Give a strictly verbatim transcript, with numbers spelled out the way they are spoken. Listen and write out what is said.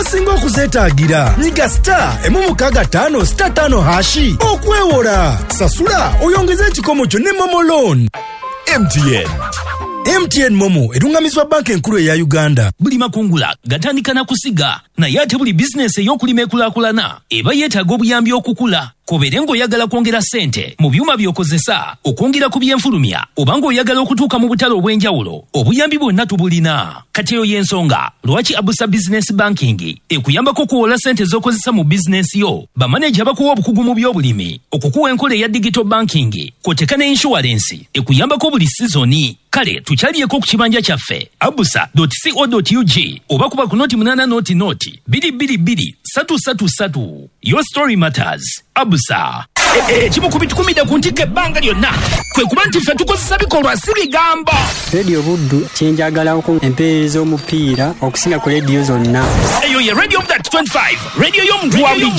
zosinga okuzeetaagira. Nyiga star emu mukaaga ttaano star ttaano hashi okwewola. Sasula oyongeze ekikomo kyo ne Momo Loan. M T N. M T N Momo erungamizibwa banka enkulu eya Uganda. Buli makungula gatandika na kusiga naye ate buli bizinesi ey'okulima ekulaakulana eba yeetaaga obuyambi okukula. Kobere ng'oyagala kwongera ssente mu byuma by'okozesa okwongera ku byenfulumya oba ng'oyagala okutuuka mu butale obw'enjawulo, obuyambi bwonna tubulina. Kati eyo y'ensonga lwaki Abusa Business Banking ekuyambako okuwola ssente z'okozesa mu bizinesi yo, bamaneja bakuwa obukugu mu by'obulimi, okukuwa enkola eya digital banking, kw'oteeka ne insurance ekuyambako buli sizoni. Kale tukyaliyeko ku kibanja kyaffe abusa dot co dot u g oba kuba ku noti munana noti noti biri biri biri satu satu satu. Your story matters. Abusa. Ekimu ku bitukumidde ku ntikke ebbanga lyonna kwe kuba nti ffe tukozesa bikolwa si bigambo. Radio Buddu kyenjagalako empeereza omupiira okusinga ku radio zonna. Eyo ye radio that twenty-five radio y'omuntu wa